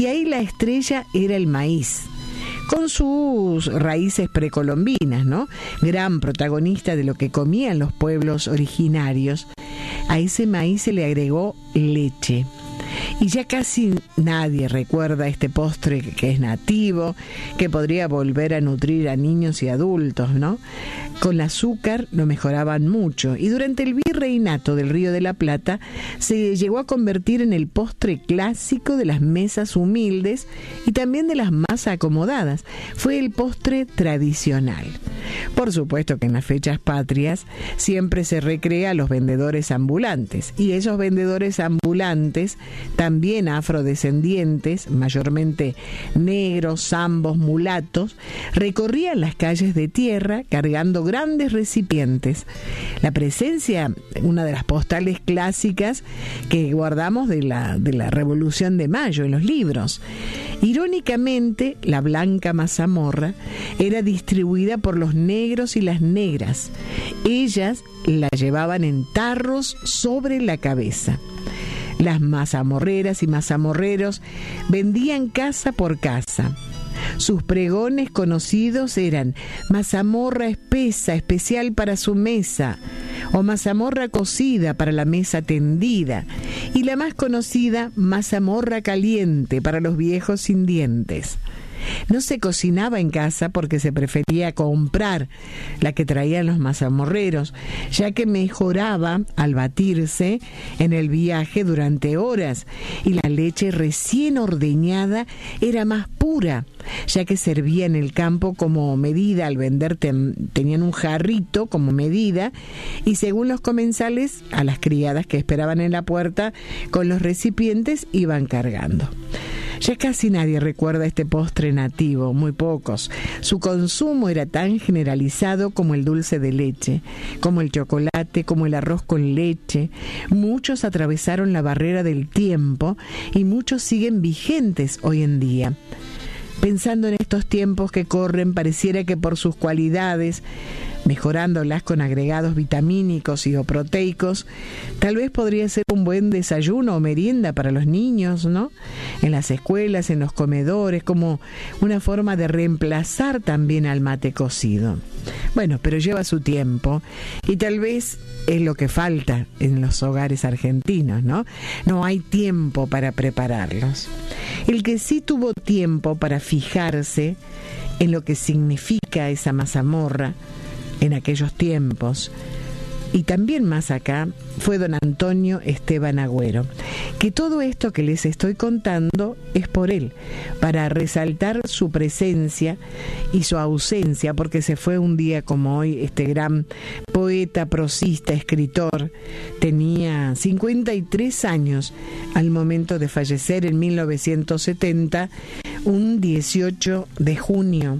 y ahí la estrella era el maíz, con sus raíces precolombinas, ¿no? Gran protagonista de lo que comían los pueblos originarios. A ese maíz se le agregó leche. Y ya casi nadie recuerda este postre que es nativo, que podría volver a nutrir a niños y adultos, ¿no? Con el azúcar lo mejoraban mucho, y durante el virreinato del Río de la Plata se llegó a convertir en el postre clásico de las mesas humildes y también de las más acomodadas. Fue el postre tradicional. Por supuesto que en las fechas patrias siempre se recrea a los vendedores ambulantes, y esos vendedores ambulantes, también afrodescendientes, mayormente negros, zambos, mulatos, recorrían las calles de tierra cargando grandes recipientes. La presencia, una de las postales clásicas que guardamos de la Revolución de Mayo en los libros. Irónicamente, la blanca mazamorra era distribuida por los negros y las negras. Ellas la llevaban en tarros sobre la cabeza. Las mazamorreras y mazamorreros vendían casa por casa. Sus pregones conocidos eran mazamorra espesa, especial para su mesa, o mazamorra cocida para la mesa tendida, y la más conocida, mazamorra caliente para los viejos sin dientes. No se cocinaba en casa porque se prefería comprar la que traían los mazamorreros, ya que mejoraba al batirse en el viaje durante horas, y la leche recién ordeñada era más pura, ya que servía en el campo como medida. Al vender tenían un jarrito como medida, y según los comensales, a las criadas que esperaban en la puerta con los recipientes iban cargando. Ya casi nadie recuerda este postre nativo, muy pocos. Su consumo era tan generalizado como el dulce de leche, como el chocolate, como el arroz con leche. Muchos atravesaron la barrera del tiempo y muchos siguen vigentes hoy en día. Pensando en estos tiempos que corren, pareciera que por sus cualidades, mejorándolas con agregados vitamínicos y o proteicos, tal vez podría ser un buen desayuno o merienda para los niños, ¿no? En las escuelas, en los comedores, como una forma de reemplazar también al mate cocido. Bueno, pero lleva su tiempo, y tal vez es lo que falta en los hogares argentinos, ¿no? No hay tiempo para prepararlos. El que sí tuvo tiempo para fijarse en lo que significa esa mazamorra en aquellos tiempos, y también más acá, fue don Antonio Esteban Agüero, que todo esto que les estoy contando es por él, para resaltar su presencia y su ausencia, porque se fue un día como hoy este gran poeta, prosista, escritor. Tenía 53 años al momento de fallecer en 1970, un 18 de junio.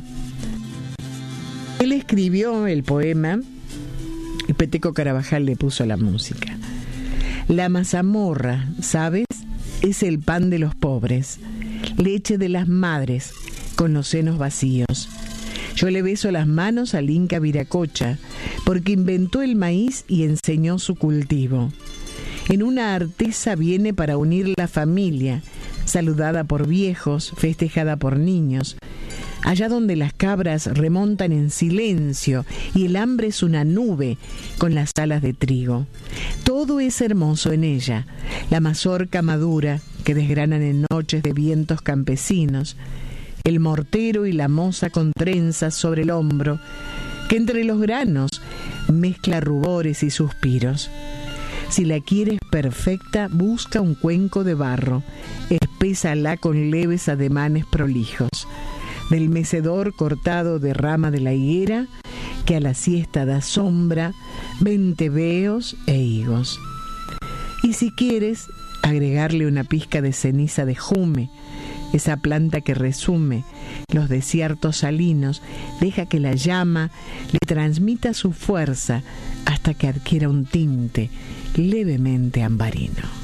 Él escribió el poema y Peteco Carabajal le puso la música. La mazamorra, ¿sabes? Es el pan de los pobres, leche de las madres con los senos vacíos. Yo le beso las manos al Inca Viracocha, porque inventó el maíz y enseñó su cultivo. En una artesa viene para unir la familia, saludada por viejos, festejada por niños. Allá donde las cabras remontan en silencio y el hambre es una nube con las alas de trigo. Todo es hermoso en ella, la mazorca madura que desgranan en noches de vientos campesinos, el mortero y la moza con trenzas sobre el hombro, que entre los granos mezcla rubores y suspiros. Si la quieres perfecta, busca un cuenco de barro, espésala con leves ademanes prolijos. Del mecedor cortado de rama de la higuera, que a la siesta da sombra, venteveos e higos. Y si quieres, agregarle una pizca de ceniza de jume, esa planta que resume los desiertos salinos, deja que la llama le transmita su fuerza hasta que adquiera un tinte levemente ambarino.